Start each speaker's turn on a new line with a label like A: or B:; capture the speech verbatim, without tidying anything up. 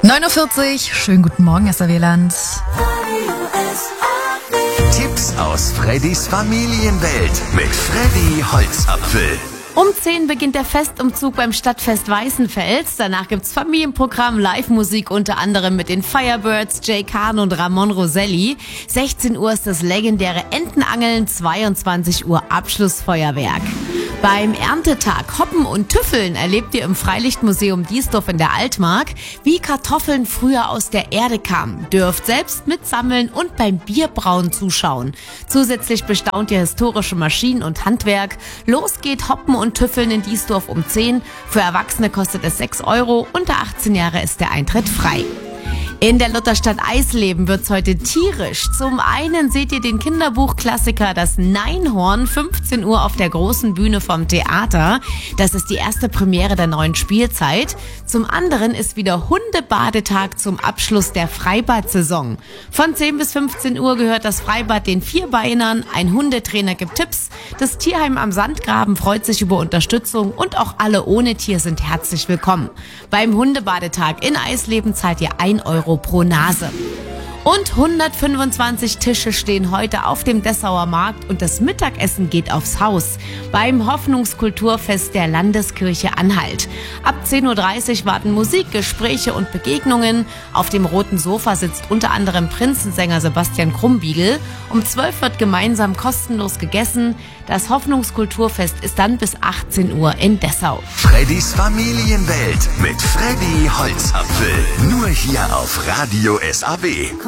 A: neun Uhr vierzig, schönen guten Morgen, S A W-Land.
B: Tipps aus Freddys Familienwelt mit Freddy Holzapfel.
C: Um zehn beginnt der Festumzug beim Stadtfest Weißenfels. Danach gibt's Familienprogramm, Live-Musik, unter anderem mit den Firebirds, Jay Kahn und Ramon Roselli. sechzehn Uhr ist das legendäre Entenangeln, zweiundzwanzig Uhr Abschlussfeuerwerk. Beim Erntetag Hoppen und Tüffeln erlebt ihr im Freilichtmuseum Diesdorf in der Altmark, wie Kartoffeln früher aus der Erde kamen. Dürft selbst mitsammeln und beim Bierbrauen zuschauen. Zusätzlich bestaunt ihr historische Maschinen und Handwerk. Los geht Hoppen und Tüffeln in Diesdorf um zehn. Für Erwachsene kostet es sechs Euro. Unter achtzehn Jahre ist der Eintritt frei. In der Lutherstadt Eisleben wird's heute tierisch. Zum einen seht ihr den Kinderbuchklassiker Das Neinhorn, fünfzehn Uhr auf der großen Bühne vom Theater. Das ist die erste Premiere der neuen Spielzeit. Zum anderen ist wieder Hundebadetag zum Abschluss der Freibad-Saison. Von zehn bis fünfzehn Uhr gehört das Freibad den Vierbeinern. Ein Hundetrainer gibt Tipps. Das Tierheim am Sandgraben freut sich über Unterstützung und auch alle ohne Tier sind herzlich willkommen. Beim Hundebadetag in Eisleben zahlt ihr ein Euro pro Nase. Und hundertfünfundzwanzig Tische stehen heute auf dem Dessauer Markt und das Mittagessen geht aufs Haus beim Hoffnungskulturfest der Landeskirche Anhalt. Ab zehn Uhr dreißig warten Musik, Gespräche und Begegnungen. Auf dem roten Sofa sitzt unter anderem Prinzensänger Sebastian Krumbiegel. Um zwölf wird gemeinsam kostenlos gegessen. Das Hoffnungskulturfest ist dann bis achtzehn Uhr in Dessau.
B: Freddys Familienwelt mit Freddy Holzapfel. Nur hier auf Radio S A W.